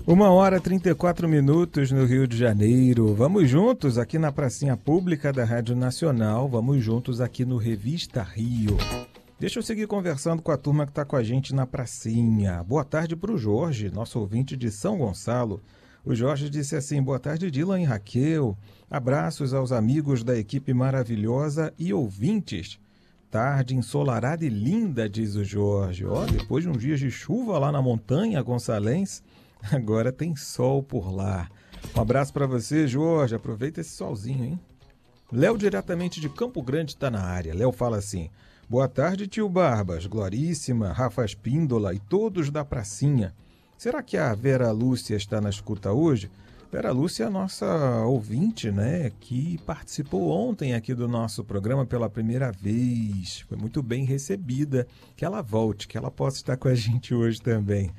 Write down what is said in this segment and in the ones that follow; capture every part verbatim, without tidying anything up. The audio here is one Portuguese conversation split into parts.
Uma hora e trinta e quatro minutos no Rio de Janeiro. Vamos juntos aqui na pracinha pública da Rádio Nacional. Vamos juntos aqui no Revista Rio. Deixa eu seguir conversando com a turma que está com a gente na pracinha. Boa tarde para o Jorge, nosso ouvinte de São Gonçalo. O Jorge disse assim: boa tarde, Dylan e Raquel. Abraços aos amigos da equipe maravilhosa e ouvintes. Tarde ensolarada e linda, diz o Jorge. Ó, depois de uns dias de chuva lá na montanha gonçalense, agora tem sol por lá. Um abraço para você, Jorge. Aproveita esse solzinho, hein? Léo, diretamente de Campo Grande, está na área. Léo fala assim: boa tarde, tio Barbas, Gloríssima, Rafa Espíndola e todos da pracinha. Será que a Vera Lúcia está na escuta hoje? Vera Lúcia é a nossa ouvinte, né? Que participou ontem aqui do nosso programa pela primeira vez. Foi muito bem recebida. Que ela volte, que ela possa estar com a gente hoje também.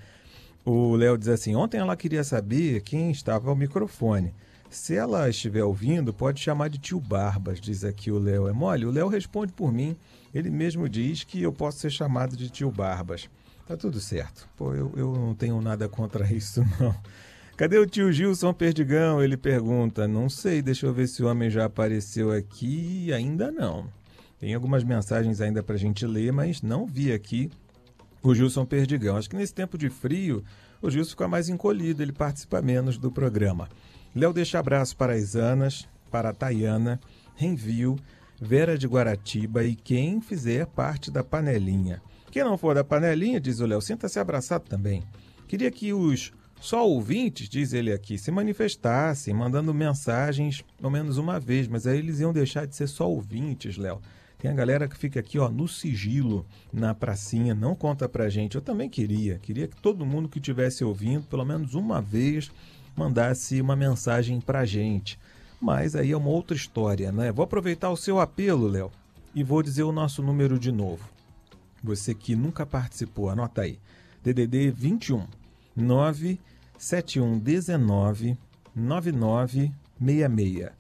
O Léo diz assim: ontem ela queria saber quem estava ao microfone. Se ela estiver ouvindo, pode chamar de tio Barbas, diz aqui o Léo. É mole? O Léo responde por mim. Ele mesmo diz que eu posso ser chamado de tio Barbas. Tá tudo certo. Pô, eu, eu não tenho nada contra isso, não. Cadê o tio Gilson Perdigão? Ele pergunta. Não sei, deixa eu ver se o homem já apareceu aqui. Ainda não. Tem algumas mensagens ainda pra gente ler, mas não vi aqui o Gilson Perdigão. Acho que nesse tempo de frio, o Gilson fica mais encolhido, ele participa menos do programa. Léo deixa abraço para as Anas, para a Tayana, Renvil, Vera de Guaratiba e quem fizer parte da panelinha. Quem não for da panelinha, diz o Léo, sinta-se abraçado também. Queria que os só ouvintes, diz ele aqui, se manifestassem, mandando mensagens ao menos uma vez, mas aí eles iam deixar de ser só ouvintes, Léo. Tem a galera que fica aqui, ó, no sigilo, na pracinha, não conta pra gente. Eu também queria, queria que todo mundo que estivesse ouvindo, pelo menos uma vez, mandasse uma mensagem pra gente. Mas aí é uma outra história, né? Vou aproveitar o seu apelo, Léo, e vou dizer o nosso número de novo. Você que nunca participou, anota aí. D D D vinte e um, nove sete um um nove, nove nove seis seis.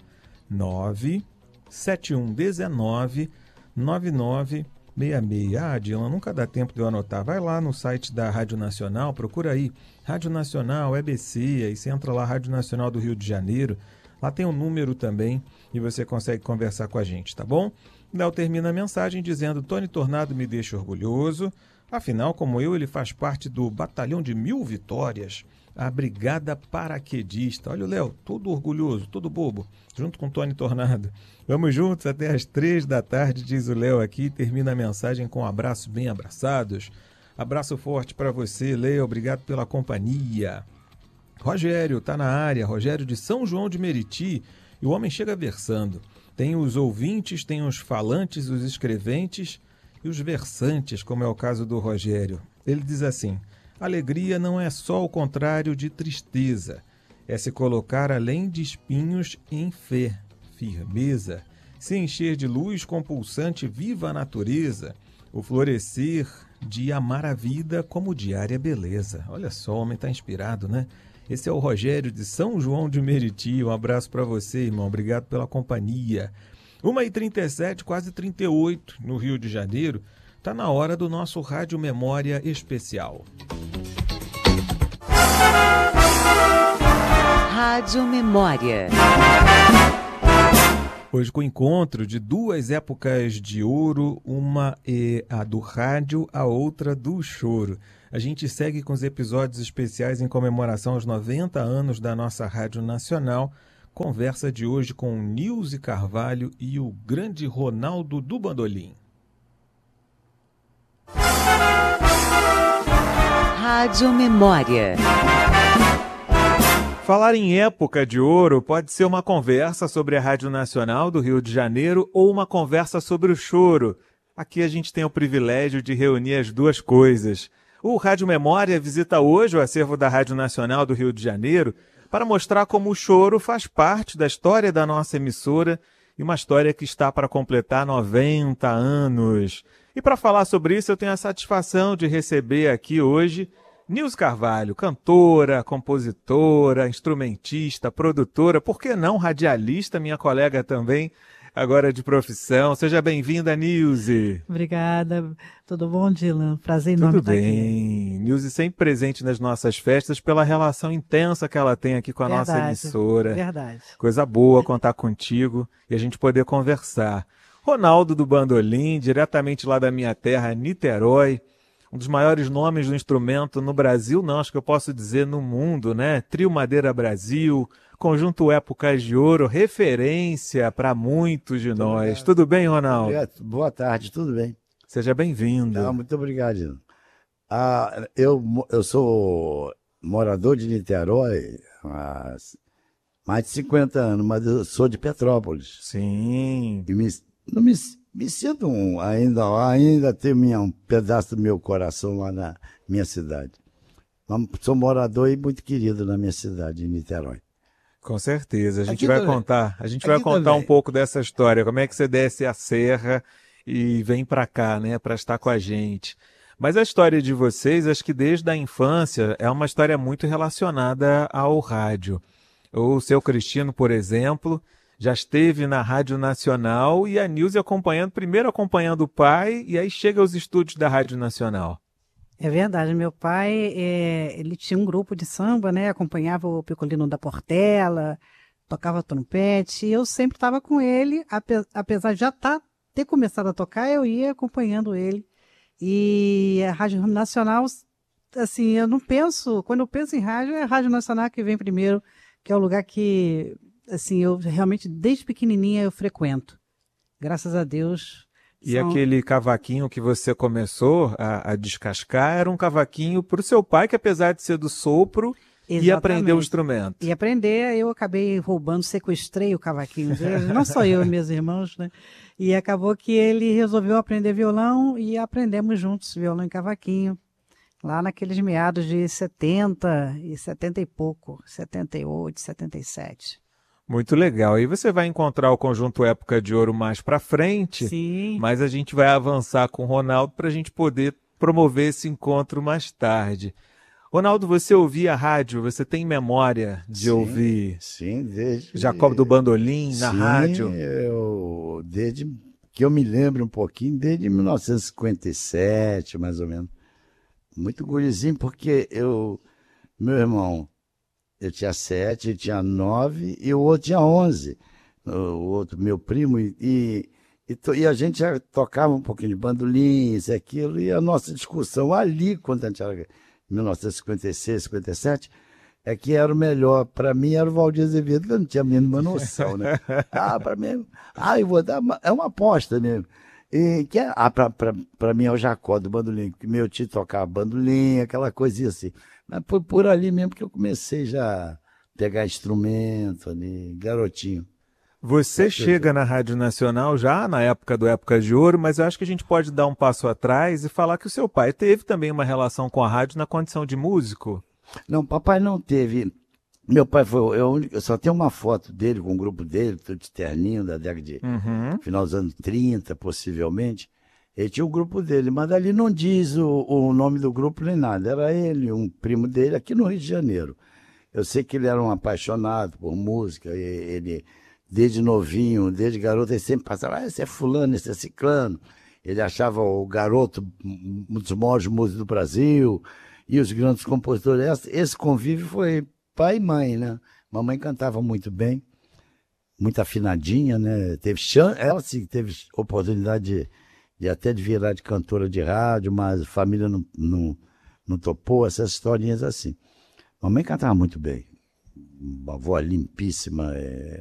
nove sete um um nove, nove nove seis seis. Ah, Dylan, nunca dá tempo de eu anotar. Vai lá no site da Rádio Nacional, procura aí, Rádio Nacional, E B C, aí você entra lá, Rádio Nacional do Rio de Janeiro. Lá tem um número também e você consegue conversar com a gente, tá bom? Léo termina a mensagem dizendo: Tony Tornado me deixa orgulhoso. Afinal, como eu, ele faz parte do Batalhão de Mil Vitórias, a Brigada Paraquedista. Olha o Léo, todo orgulhoso, todo bobo, junto com Tony Tornado. Vamos juntos até às três da tarde, diz o Léo aqui. Termina a mensagem com um abraço bem abraçados. Abraço forte para você, Léo. Obrigado pela companhia. Rogério tá na área, Rogério de São João de Meriti. E o homem chega versando. Tem os ouvintes, tem os falantes, os escreventes e os versantes, como é o caso do Rogério. Ele diz assim: alegria não é só o contrário de tristeza, é se colocar além de espinhos em fé, firmeza, se encher de luz com pulsante viva a natureza, o florescer de amar a vida como diária beleza. Olha só, o homem está inspirado, né? Esse é o Rogério de São João de Meriti. Um abraço para você, irmão. Obrigado pela companhia. uma e trinta e sete, quase trinta e oito, no Rio de Janeiro. Está na hora do nosso Rádio Memória Especial. Rádio Memória. Hoje com o encontro de duas épocas de ouro, uma é a do rádio, a outra do choro. A gente segue com os episódios especiais em comemoração aos noventa anos da nossa Rádio Nacional. Conversa de hoje com Nilze Carvalho e o grande Ronaldo do Bandolim. Rádio Memória. Falar em época de ouro pode ser uma conversa sobre a Rádio Nacional do Rio de Janeiro ou uma conversa sobre o choro. Aqui a gente tem o privilégio de reunir as duas coisas. O Rádio Memória visita hoje o acervo da Rádio Nacional do Rio de Janeiro para mostrar como o choro faz parte da história da nossa emissora e uma história que está para completar noventa anos. E para falar sobre isso eu tenho a satisfação de receber aqui hoje Nilze Carvalho, cantora, compositora, instrumentista, produtora, por que não radialista, minha colega também. agora de profissão. Seja bem-vinda, Nilze. Obrigada. Tudo bom, Dylan? Prazer enorme Tudo estar bem. aqui. Nilze sempre presente nas nossas festas pela relação intensa que ela tem aqui com a Verdade, nossa emissora. Verdade. Coisa boa contar contigo e a gente poder conversar. Ronaldo do Bandolim, diretamente lá da minha terra, Niterói. Um dos maiores nomes do instrumento no Brasil, não, acho que eu posso dizer no mundo, né? Trio Madeira Brasil, Conjunto Épocas de Ouro, referência para muitos de Muito nós. obrigado. Tudo bem, Ronaldo? Obrigado. Boa tarde, tudo bem? Seja bem-vindo. Ah, muito obrigado. Ah, eu, eu sou morador de Niterói há mais de cinquenta anos, mas eu sou de Petrópolis. Sim. E me, não me, me sinto um, ainda, ainda tenho minha, um pedaço do meu coração lá na minha cidade. Mas sou morador e muito querido na minha cidade, em Niterói. Com certeza. A gente Aqui vai também. contar, a gente Aqui vai contar também. um pouco dessa história, como é que você desce a serra e vem para cá, né, para estar com a gente. Mas a história de vocês, acho que desde a infância, é uma história muito relacionada ao rádio. O seu Cristino, por exemplo, já esteve na Rádio Nacional e a Nilze acompanhando, primeiro acompanhando o pai e aí chega aos estúdios da Rádio Nacional. É verdade. Meu pai, é, ele tinha um grupo de samba, né? Acompanhava o Picolino da Portela, tocava trompete. E eu sempre estava com ele, ape- apesar de já tá, ter começado a tocar, eu ia acompanhando ele. E a Rádio Nacional, assim, eu não penso, quando eu penso em rádio, é a Rádio Nacional que vem primeiro, que é o lugar que, assim, eu realmente, desde pequenininha, eu frequento. Graças a Deus. E são- aquele cavaquinho que você começou a, a descascar era um cavaquinho para o seu pai, que apesar de ser do sopro, ia aprender o Exatamente. instrumento. E aprender, eu acabei roubando, sequestrei o cavaquinho dele, não só eu e meus irmãos, né? E acabou que ele resolveu aprender violão e aprendemos juntos violão e cavaquinho, lá naqueles meados de setenta e setenta e pouco, setenta e oito, setenta e sete. Muito legal. Aí você vai encontrar o Conjunto Época de Ouro mais para frente, Sim. mas a gente vai avançar com o Ronaldo para a gente poder promover esse encontro mais tarde. Ronaldo, você ouvia a rádio, você tem memória de Sim, ouvir Sim, desde... Jacob do Bandolim na Sim, rádio? eu, desde que eu me lembro um pouquinho, desde mil novecentos e cinquenta e sete, mais ou menos. Muito gurizinho, porque eu, meu irmão, eu tinha sete, ele tinha nove e o outro tinha onze. O outro, meu primo, e, e, e, to- e a gente já tocava um pouquinho de bandolim, isso e aquilo, e a nossa discussão ali, quando a gente era em mil novecentos e cinquenta e seis, cinquenta e sete, é que era o melhor. Para mim era o Valdir Azevedo, que eu não tinha a mínima noção, né? Ah, para mim, ah, eu vou dar uma, é uma aposta mesmo. E que é, ah, para mim é o Jacó do bandolim, porque meu tio tocava bandolim, aquela coisinha assim. Mas foi por ali mesmo que eu comecei já a pegar instrumento ali, garotinho. Você chega na Rádio Nacional já na época do Época de Ouro, mas eu acho que a gente pode dar um passo atrás e falar que o seu pai teve também uma relação com a rádio na condição de músico. Não, papai não teve. Meu pai foi, eu, eu só tenho uma foto dele com o grupo dele, tudo de terninho, da década de Uhum. final dos anos trinta, possivelmente. Ele tinha o grupo dele, mas ali não diz o, o nome do grupo nem nada. Era ele, um primo dele, aqui no Rio de Janeiro. Eu sei que ele era um apaixonado por música, e ele, desde novinho, desde garoto, ele sempre passava, ah, esse é fulano, esse é ciclano. Ele achava o garoto um dos maiores músicos do Brasil, e os grandes compositores. Esse, esse convívio foi pai e mãe, né? Mamãe cantava muito bem, muito afinadinha, né? Teve chance, ela sim teve oportunidade de, de até de virar de cantora de rádio, mas a família não, não, não topou, essas historinhas assim. Mamãe cantava muito bem, uma voz limpíssima, é,